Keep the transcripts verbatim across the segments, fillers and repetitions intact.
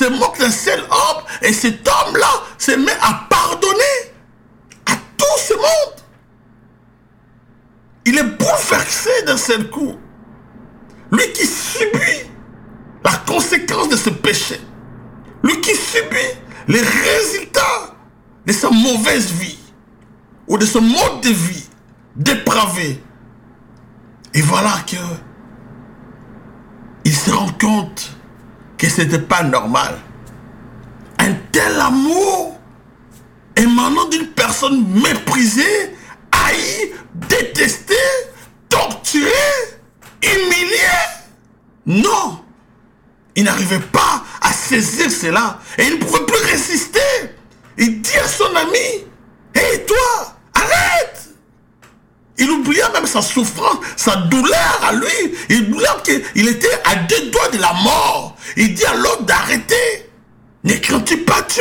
se moque d'un seul homme et cet homme-là se met à pardonner à tout ce monde. Il est bouleversé d'un seul coup. Lui qui subit la conséquence de ce péché. Lui qui subit les résultats de sa mauvaise vie ou de ce mode de vie dépravé. Et voilà que il se rend compte que ce n'était pas normal. Un tel amour émanant d'une personne méprisée, haïe, détestée, torturée, humiliée. Non, il n'arrivait pas à saisir cela et il ne pouvait plus résister. Il dit à son ami, « Hé toi, arrête !» Il oublia même sa souffrance, sa douleur à lui. Il oublia qu'il était à deux doigts de la mort. Il dit à l'autre d'arrêter. « Ne crains-tu pas Dieu ?»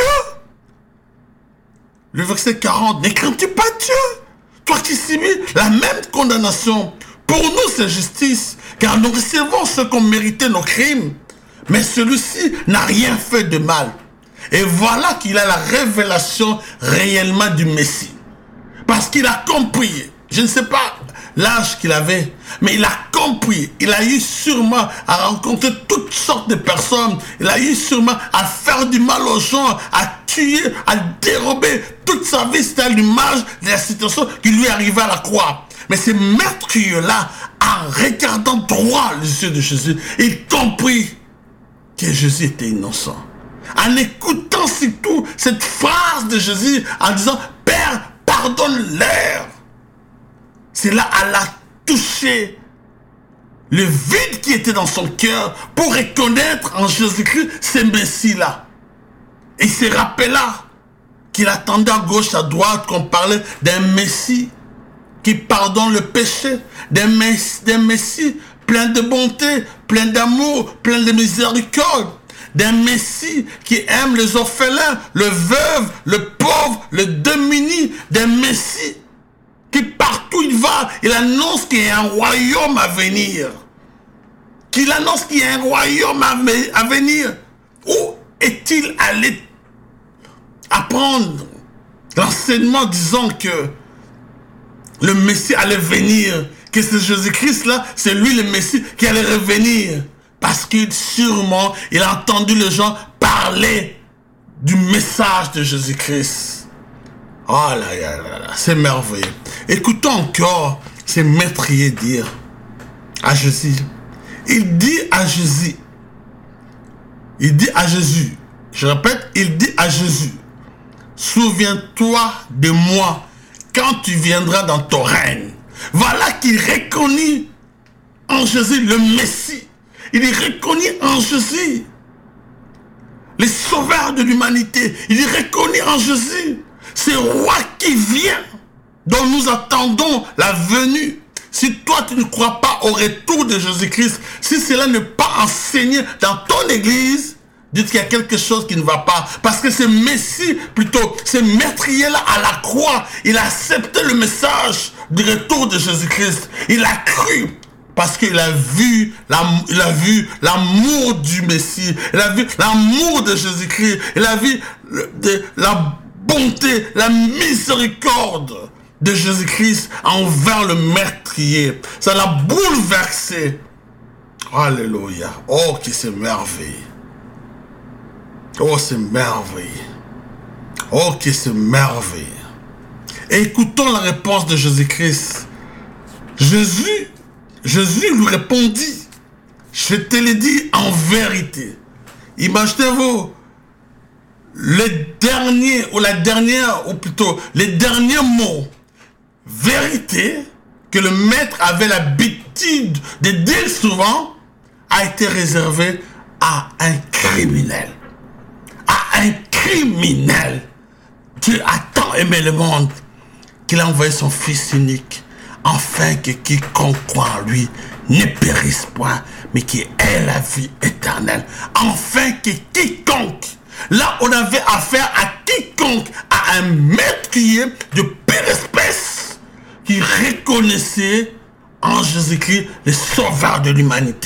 Le verset quarante, « Ne crains-tu pas Dieu? Toi qui subis la même condamnation. Pour nous c'est justice, car nous recevons ce qu'ont mérité nos crimes. Mais celui-ci n'a rien fait de mal. » Et voilà qu'il a la révélation réellement du Messie. Parce qu'il a compris, je ne sais pas l'âge qu'il avait, mais il a compris, il a eu sûrement à rencontrer toutes sortes de personnes, il a eu sûrement à faire du mal aux gens, à tuer, à dérober toute sa vie, c'était à l'image de la situation qui lui arrivait à la croix. Mais ce meurtrier-là, en regardant droit les yeux de Jésus, il comprit que Jésus était innocent. En écoutant surtout cette phrase de Jésus en disant « Père, pardonne-leur ». C'est là qu'elle a touché le vide qui était dans son cœur pour reconnaître en Jésus-Christ ce Messie-là. Et il se rappela qu'il attendait à gauche, à droite, qu'on parlait d'un Messie qui pardonne le péché, d'un Messie, d'un Messie plein de bonté, plein d'amour, plein de miséricorde. D'un Messie qui aime les orphelins, le veuve, le pauvre, le démuni. D'un Messie qui partout il va, il annonce qu'il y a un royaume à venir. Qu'il annonce qu'il y a un royaume à venir. Où est-il allé apprendre l'enseignement disant que le Messie allait venir, que c'est Jésus-Christ là, c'est lui le Messie qui allait revenir? Parce qu'il sûrement, il a entendu les gens parler du message de Jésus-Christ. Oh là là là là, c'est merveilleux. Écoutons encore ces meurtriers dire à Jésus. Il dit à Jésus. Il dit à Jésus. Je répète, il dit à Jésus. Souviens-toi de moi quand tu viendras dans ton règne. Voilà qu'il reconnut en Jésus le Messie. Il est reconnu en Jésus, le sauveur de l'humanité. Il est reconnu en Jésus, ce roi qui vient, dont nous attendons la venue. Si toi tu ne crois pas au retour de Jésus-Christ, si cela n'est pas enseigné dans ton église, dites qu'il y a quelque chose qui ne va pas. Parce que ce Messie, plutôt, ce meurtrier-là à la croix, il a accepté le message du retour de Jésus-Christ. Il a cru. Parce qu'il a vu il a vu l'amour du Messie, il a vu l'amour de Jésus-Christ, il a vu le, de, la bonté, la miséricorde de Jésus-Christ envers le meurtrier. Ça l'a bouleversé. Alléluia. Oh, que c'est merveilleux. Oh, c'est merveilleux. Oh, que c'est merveilleux. Et écoutons la réponse de Jésus-Christ. Jésus Jésus lui répondit, je te le dis en vérité. Imaginez-vous, le dernier, ou la dernière, ou plutôt, les derniers mots, vérité, que le maître avait l'habitude de dire souvent, a été réservé à un criminel. À un criminel. Dieu a tant aimé le monde qu'il a envoyé son Fils unique, afin que quiconque croit en lui ne périsse point, mais qui ait la vie éternelle. Afin que quiconque, là on avait affaire à quiconque, à un meurtrier de pire espèce, qui reconnaissait en Jésus-Christ le sauveur de l'humanité.